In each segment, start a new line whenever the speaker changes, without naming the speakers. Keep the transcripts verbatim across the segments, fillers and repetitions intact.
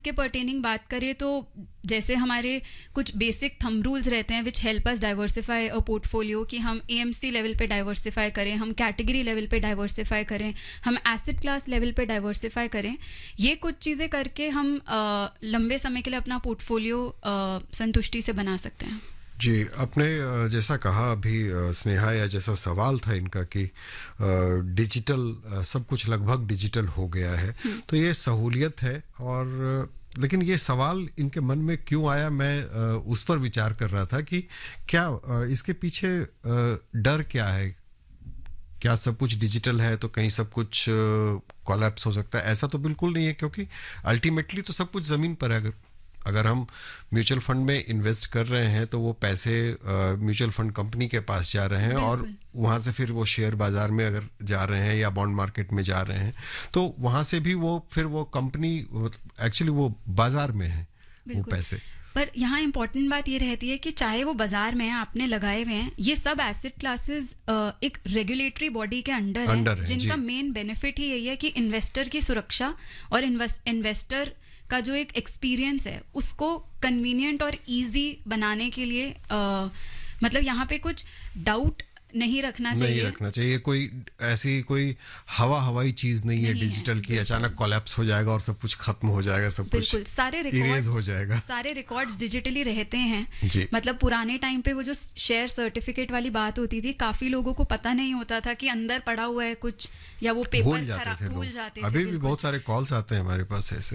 के पर्टेनिंग बात करें तो जैसे हमारे कुछ बेसिक थंब रूल्स रहते हैं which help us diversify a portfolio कि हम एएमसी लेवल पे डाइवर्सिफाई करें, हम कैटेगरी लेवल पे डाइवर्सिफाई करें, हम एसेट क्लास लेवल पे डाइवर्सिफाई करें. ये कुछ चीज़ें करके हम आ, लंबे समय के लिए अपना पोर्टफोलियो संतुष्टि से बना सकते हैं.
जी, आपने जैसा कहा अभी स्नेहा, या जैसा सवाल था इनका कि डिजिटल सब कुछ लगभग डिजिटल हो गया है, तो ये सहूलियत है. और लेकिन ये सवाल इनके मन में क्यों आया, मैं उस पर विचार कर रहा था कि क्या इसके पीछे डर क्या है. क्या सब कुछ डिजिटल है तो कहीं सब कुछ कोलैप्स हो सकता है? ऐसा तो बिल्कुल नहीं है, क्योंकि अल्टीमेटली तो सब कुछ ज़मीन पर है. अगर अगर हम म्यूचुअल फंड में इन्वेस्ट कर रहे हैं तो वो पैसे म्यूचुअल फंड कंपनी के पास जा रहे हैं, और वहाँ से फिर वो शेयर बाजार में अगर जा रहे हैं या बॉन्ड मार्केट में जा रहे हैं तो वहाँ से भी वो फिर वो कंपनी एक्चुअली वो बाजार में है वो पैसे.
पर यहाँ इंपॉर्टेंट बात ये रहती है कि चाहे वो बाजार में है, आपने लगाए हुए हैं, ये सब एसेट क्लासेस एक रेगुलेटरी बॉडी के अंडर, अंडर है, जिनका मेन बेनिफिट ही यही है कि इन्वेस्टर की सुरक्षा और इन्वेस्टर का जो एक एक्सपीरियंस है उसको कन्वीनियंट और इजी बनाने के लिए आ, मतलब यहाँ पे कुछ डाउट नहीं रखना चाहिए.
नहीं रखना चाहिए. कोई ऐसी कोई हवा हवाई चीज नहीं, नहीं है डिजिटल है, की अचानक कोलैप्स हो जाएगा और सब कुछ खत्म हो जाएगा, सब
बिल्कुल,
कुछ
सारे रिकॉर्ड्स
हो जाएगा.
सारे रिकॉर्ड्स डिजिटली रहते हैं
जी.
मतलब पुराने टाइम पे वो जो शेयर सर्टिफिकेट वाली बात होती थी, काफी लोगों को पता नहीं होता था कि अंदर पड़ा हुआ है कुछ, या वो पेपर
भूल जाते थे लोग. अभी भी बहुत सारे कॉल्स आते हैं हमारे पास ऐसे.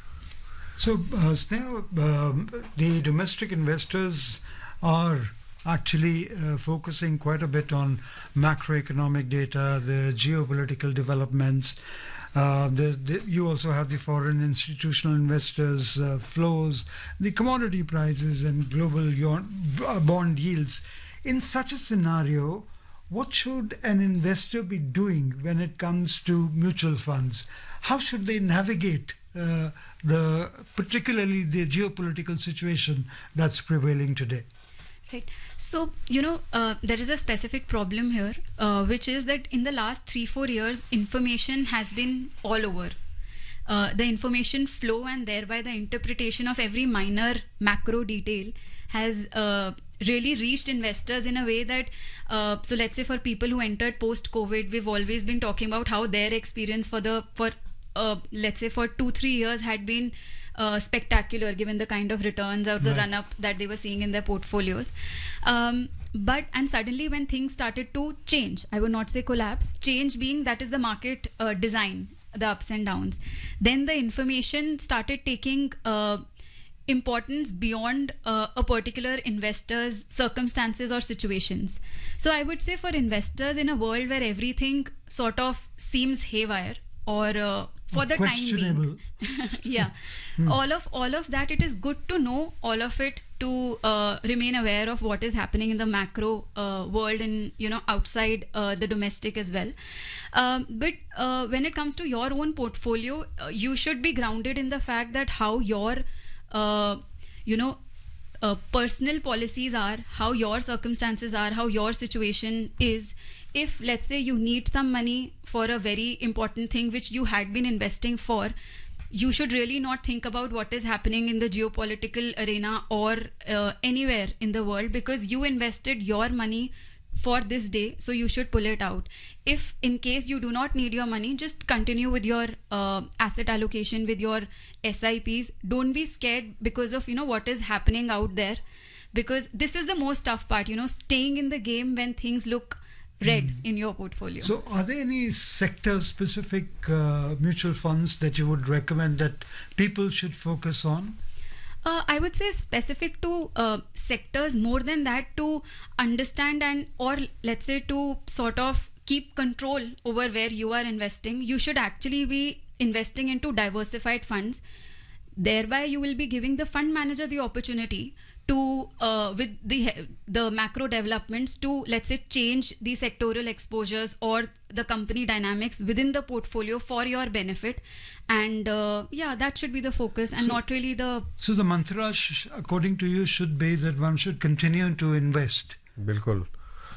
So, uh, Sneha, uh, the domestic investors are actually uh, focusing quite a bit on macroeconomic data, the geopolitical developments. Uh, the, the, you also have the foreign institutional investors' uh, flows, the commodity prices, and global yon- bond yields. In such a scenario, what should an investor be doing when it comes to mutual funds? How should they navigate Uh, the particularly the geopolitical situation that's prevailing today?
Right. So, you know, uh, there is a specific problem here, uh, which is that in the last three, four years, information has been all over. Uh, the information flow and thereby the interpretation of every minor macro detail has uh, really reached investors in a way that, uh, so let's say for people who entered post-COVID, we've always been talking about how their experience for the, for Uh, let's say for two, three years had been uh, spectacular given the kind of returns or the right. run-up that they were seeing in their portfolios. Um, but, and suddenly when things started to change, I would not say collapse, change being that is the market uh, design, the ups and downs. Then the information started taking uh, importance beyond uh, a particular investor's circumstances or situations. So I would say for investors in a world where everything sort of seems haywire, or uh, for the time being, yeah, hmm. all of all of that, it is good to know all of it to uh, remain aware of what is happening in the macro uh, world and, you know, outside uh, the domestic as well. Um, but uh, when it comes to your own portfolio, uh, you should be grounded in the fact that how your uh, you know uh, personal policies are, how your circumstances are, how your situation is. If, let's say, you need some money for a very important thing which you had been investing for, you should really not think about what is happening in the geopolitical arena or uh, anywhere in the world, because you invested your money for this day, so you should pull it out. If in case you do not need your money, just continue with your uh, asset allocation, with your S I Ps. Don't be scared because of, you know, what is happening out there, because this is the most tough part, you know, staying in the game when things look red mm. in your portfolio.
So are there any sector specific uh, mutual funds that you would recommend that people should focus on?
Uh, I would say specific to uh, sectors, more than that, to understand and, or let's say to sort of keep control over where you are investing, you should actually be investing into diversified funds. Thereby you will be giving the fund manager the opportunity to uh, with the the macro developments to, let's say, change the sectoral exposures or the company dynamics within the portfolio for your benefit, and uh, yeah, that should be the focus and so, not really the
so the mantra sh- according to you should be that one should continue to invest.
बिल्कुल.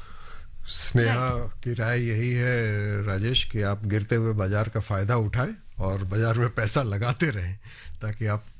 स्नेहा की राय यही है राजेश कि आप गिरते हुए बाजार का फायदा उठाएं और बाजार में पैसा लगाते रहें ताकि आप